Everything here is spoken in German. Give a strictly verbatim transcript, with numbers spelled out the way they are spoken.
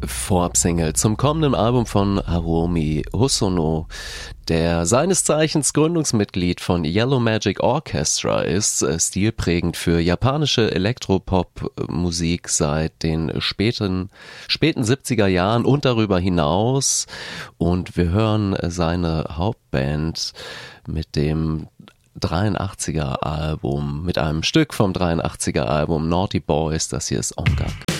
Vorab-Single zum kommenden Album von Hiromi Hosono, der seines Zeichens Gründungsmitglied von Yellow Magic Orchestra ist, stilprägend für japanische Elektropop-Musik seit den späten, späten siebziger Jahren und darüber hinaus. Und wir hören seine Hauptband mit dem dreiundachtziger Album, mit einem Stück vom dreiundachtziger Album Naughty Boys. Das hier ist Ongak.